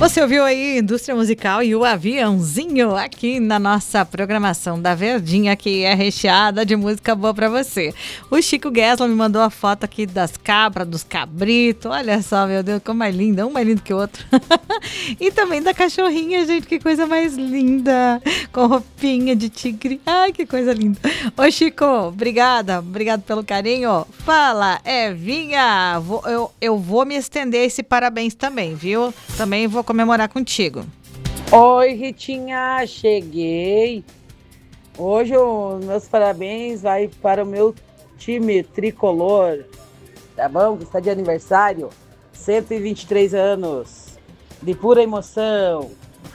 Você ouviu aí Indústria Musical e o Aviãozinho aqui na nossa programação da Verdinha, que é recheada de música boa pra você. O Chico Gessler me mandou a foto aqui das cabras, dos cabritos. Olha só, meu Deus, como é linda, um mais lindo que o outro. E também da cachorrinha, gente, que coisa mais linda, com roupinha de tigre. Ai, que coisa linda. Ô Chico, obrigado pelo carinho. Fala, Evinha, eu vou me estender esse parabéns também, viu? Também vou comemorar contigo. Oi, Ritinha, cheguei. Hoje os meus parabéns vai para o meu time tricolor, tá bom? Que está de aniversário, 123 anos, de pura emoção.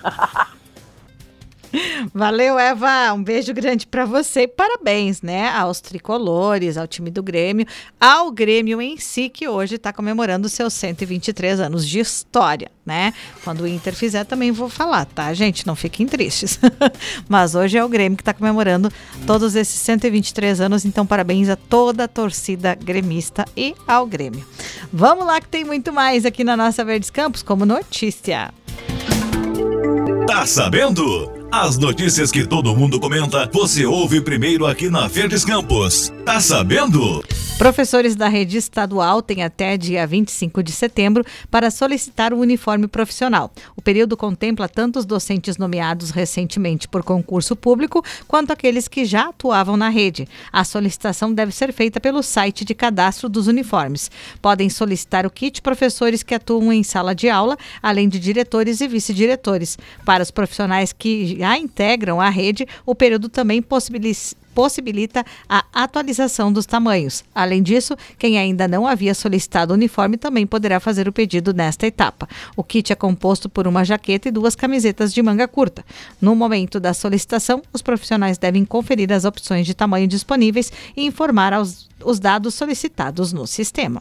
Valeu, Eva, um beijo grande pra você e parabéns, né, aos tricolores, ao time do Grêmio, ao Grêmio em si, que hoje está comemorando seus 123 anos de história, né? Quando o Inter fizer também vou falar, tá, gente? Não fiquem tristes. Mas hoje é o Grêmio que está comemorando todos esses 123 anos, então parabéns a toda a torcida gremista e ao Grêmio. Vamos lá que tem muito mais aqui na nossa Verdes Campos como notícia. Tá sabendo? As notícias que todo mundo comenta, você ouve primeiro aqui na Verdes Campos. Tá sabendo? Professores da rede estadual têm até dia 25 de setembro para solicitar o uniforme profissional. O período contempla tanto os docentes nomeados recentemente por concurso público, quanto aqueles que já atuavam na rede. A solicitação deve ser feita pelo site de cadastro dos uniformes. Podem solicitar o kit professores que atuam em sala de aula, além de diretores e vice-diretores. Para os profissionais que já integram a rede, o período também possibilita a atualização dos tamanhos. Além disso, quem ainda não havia solicitado o uniforme também poderá fazer o pedido nesta etapa. O kit é composto por uma jaqueta e 2 camisetas de manga curta. No momento da solicitação, os profissionais devem conferir as opções de tamanho disponíveis e informar os dados solicitados no sistema.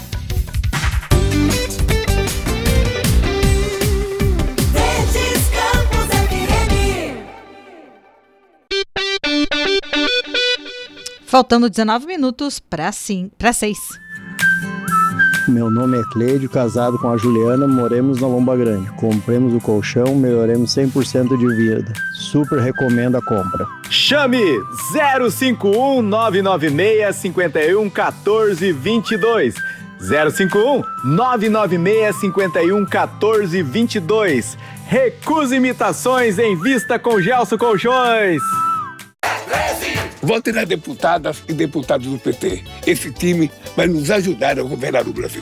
Faltando 19 minutos para 6. Meu nome é Cleidio, casado com a Juliana, moremos na Lomba Grande. Compremos o colchão, melhoremos 100% de vida. Super recomendo a compra. Chame 051 996 51 14 22. 051 996 51 14 22. Recusa imitações em vista com Gelson Colchões. Vote nas deputadas e deputados do PT. Esse time vai nos ajudar a governar o Brasil.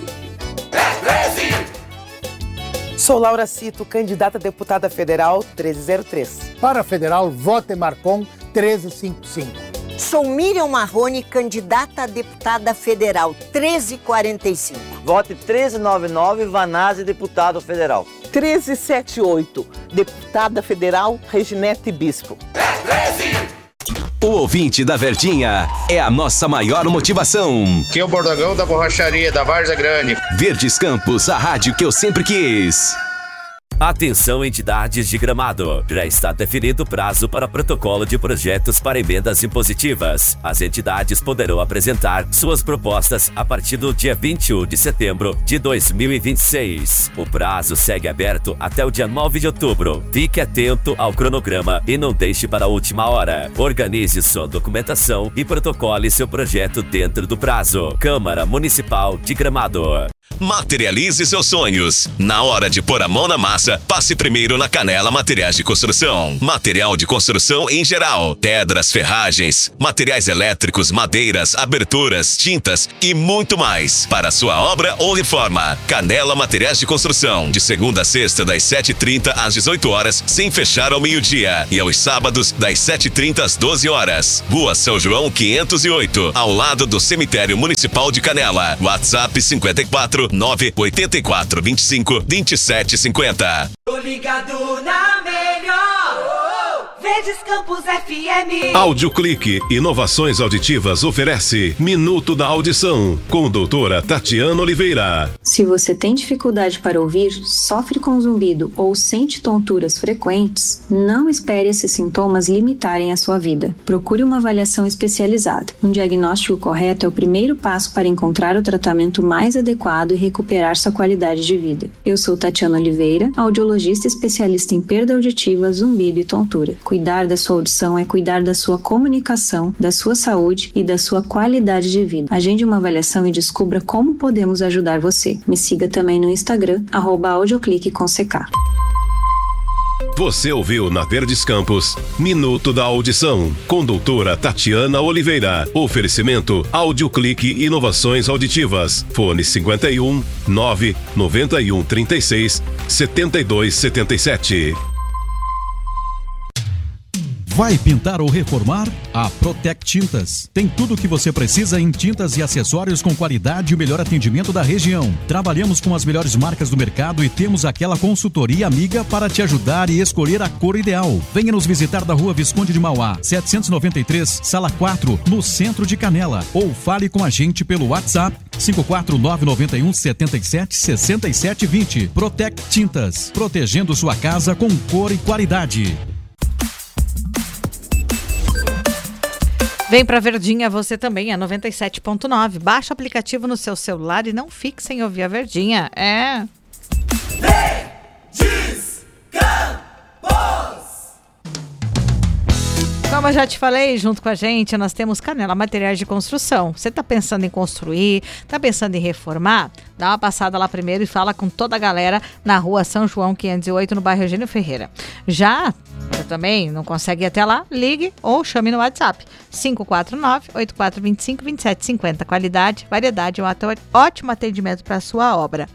Sou Laura Cito, candidata a deputada federal 1303. Para a federal, vote Marcon 1355. Sou Miriam Marrone, candidata a deputada federal 1345. Vote 1399, Vanazzi, deputado federal. 1378, deputada federal Reginete Bispo. O ouvinte da Verdinha é a nossa maior motivação. Que é o Bordogão da Borracharia da Várzea Grande. Verdes Campos, a rádio que eu sempre quis. Atenção, entidades de Gramado. Já está definido o prazo para protocolo de projetos para emendas impositivas. As entidades poderão apresentar suas propostas a partir do dia 21 de setembro de 2026. O prazo segue aberto até o dia 9 de outubro. Fique atento ao cronograma e não deixe para a última hora. Organize sua documentação e protocole seu projeto dentro do prazo. Câmara Municipal de Gramado. Materialize seus sonhos. Na hora de pôr a mão na massa, passe primeiro na Canela Materiais de Construção. Material de construção em geral, pedras, ferragens, materiais elétricos, madeiras, aberturas, tintas e muito mais. Para sua obra ou reforma, Canela Materiais de Construção. De segunda a sexta, das 7h30 às 18 horas, sem fechar ao meio-dia. E aos sábados, das 7h30 às 12 horas. Rua São João 508, ao lado do Cemitério Municipal de Canela. WhatsApp 54 984 25 27 50. Tô ligado na melhor. Verdes Campos FM. Audioclique Inovações Auditivas oferece Minuto da Audição com doutora Tatiana Oliveira. Se você tem dificuldade para ouvir, sofre com zumbido ou sente tonturas frequentes, não espere esses sintomas limitarem a sua vida. Procure uma avaliação especializada. Um diagnóstico correto é o primeiro passo para encontrar o tratamento mais adequado e recuperar sua qualidade de vida. Eu sou Tatiana Oliveira, audiologista especialista em perda auditiva, zumbido e tontura. Cuidar da sua audição é cuidar da sua comunicação, da sua saúde e da sua qualidade de vida. Agende uma avaliação e descubra como podemos ajudar você. Me siga também no Instagram, @audioclique_com_ck. Você ouviu na Verdes Campos Minuto da Audição com doutora Tatiana Oliveira. Oferecimento Audioclique Inovações Auditivas. Fone 51 991 36 72 77. Vai pintar ou reformar? A Protec Tintas. Tem tudo o que você precisa em tintas e acessórios com qualidade e o melhor atendimento da região. Trabalhamos com as melhores marcas do mercado e temos aquela consultoria amiga para te ajudar e escolher a cor ideal. Venha nos visitar da Rua Visconde de Mauá, 793, Sala 4, no centro de Canela. Ou fale com a gente pelo WhatsApp 54991 77 67 20. Protec Tintas. Protegendo sua casa com cor e qualidade. Vem pra Verdinha você também, é 97.9. Baixa o aplicativo no seu celular e não fique sem ouvir a Verdinha. Verdes Campos. Como eu já te falei, junto com a gente, nós temos Canela Materiais de Construção. Você tá pensando em construir, tá pensando em reformar? Dá uma passada lá primeiro e fala com toda a galera na Rua São João 508, no bairro Eugênio Ferreira. Já você também não consegue ir até lá? Ligue ou chame no WhatsApp 549-8425-2750. Qualidade, variedade, um ótimo atendimento para a sua obra.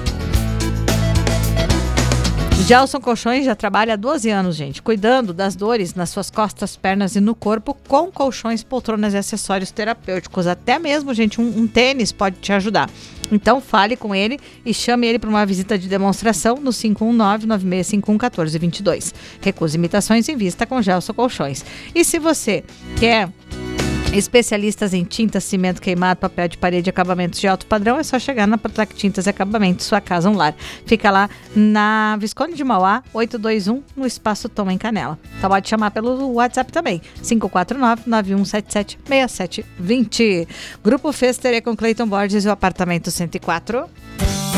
Gelson Colchões já trabalha há 12 anos, gente, cuidando das dores nas suas costas, pernas e no corpo com colchões, poltronas e acessórios terapêuticos. Até mesmo, gente, um tênis pode te ajudar. Então, fale com ele e chame ele para uma visita de demonstração no 519-9651-1422. Recuse imitações em vista com Gelson Colchões. E se você quer especialistas em tinta, cimento queimado, papel de parede e acabamentos de alto padrão, é só chegar na Protec Tintas e Acabamentos, sua casa, um lar. Fica lá na Visconde de Mauá, 821, no Espaço Tom, em Canela. Então pode chamar pelo WhatsApp também, 549-9177-6720. Grupo Festeria com Cleiton Borges e o apartamento 104.